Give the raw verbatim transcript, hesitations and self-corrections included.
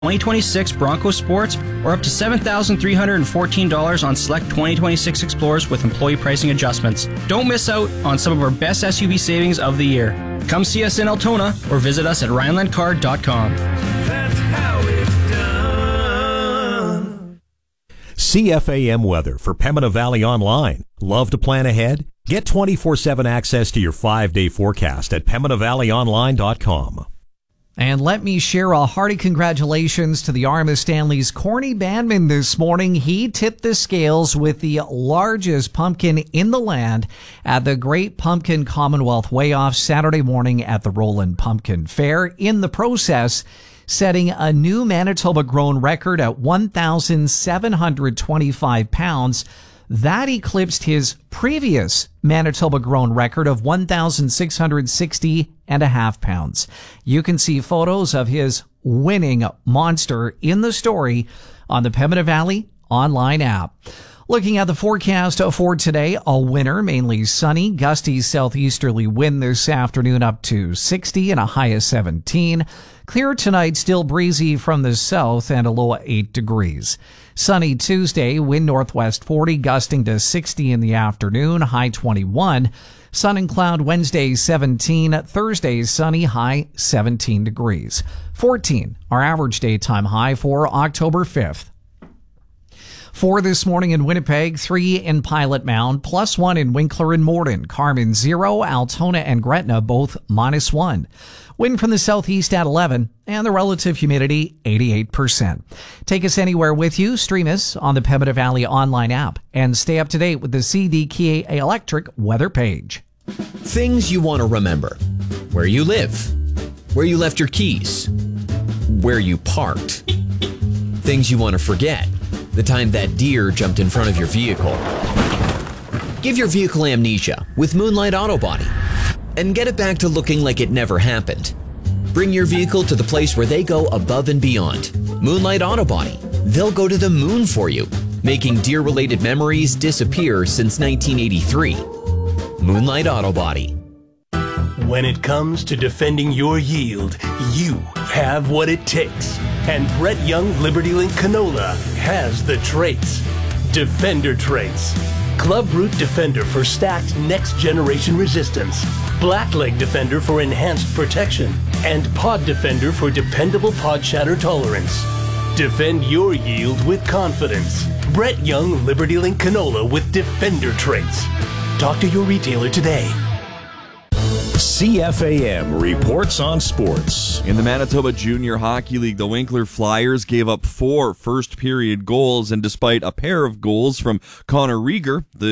twenty twenty-six Bronco Sports, or up to seven thousand three hundred fourteen dollars on select twenty twenty-six Explorers with employee pricing adjustments. Don't miss out on some of our best S U V savings of the year. Come see us in Altona or visit us at Rhineland Car dot com. That's how it's done. C F A M weather for Pembina Valley Online. Love to plan ahead? Get twenty-four seven access to your five-day forecast at Pembina Valley Online dot com. And let me share a hearty congratulations to the Arma Stanley's Corny Bandman this morning. He tipped the scales with the largest pumpkin in the land at the Great Pumpkin Commonwealth Weigh-Off Saturday morning at the Roland Pumpkin Fair. In the process, setting a new Manitoba-grown record at one thousand seven hundred twenty-five pounds. That eclipsed his previous Manitoba-grown record of one thousand six hundred sixty and a half pounds. You can see photos of his winning monster in the story on the Pembina Valley online app. Looking at the forecast for today, a winter, mainly sunny, gusty southeasterly wind this afternoon up to sixty and a high of seventeen. Clear tonight, still breezy from the south and a low of eight degrees. Sunny Tuesday, wind northwest forty, gusting to sixty in the afternoon, high twenty-one. Sun and cloud Wednesday seventeen, Thursday sunny, high seventeen degrees. fourteen, our average daytime high for October fifth. Four this morning in Winnipeg, three in Pilot Mound, plus one in Winkler and Morden. Carmen zero, Altona and Gretna both minus one. Wind from the southeast at eleven, and the relative humidity eighty-eight percent. Take us anywhere with you. Stream us on the Pembina Valley online app, and stay up to date with the C D K A Electric weather page. Things you want to remember: where you live, where you left your keys, where you parked. Things you want to forget: the time that deer jumped in front of your vehicle. Give your vehicle amnesia with Moonlight Auto Body and get it back to looking like it never happened. Bring your vehicle to the place where they go above and beyond. Moonlight Auto Body. They'll go to the moon for you, making deer-related memories disappear since nineteen eighty-three. Moonlight Auto Body. When it comes to defending your yield, you have what it takes. And Brett Young Liberty Link Canola has the traits. Defender traits. Club Root Defender for stacked next-generation resistance. Blackleg Defender for enhanced protection. And Pod Defender for dependable pod shatter tolerance. Defend your yield with confidence. Brett Young Liberty Link Canola with Defender traits. Talk to your retailer today. C F A M reports on sports. In the Manitoba Junior Hockey League, the Winkler Flyers gave up four first-period goals, and despite a pair of goals from Connor Rieger, the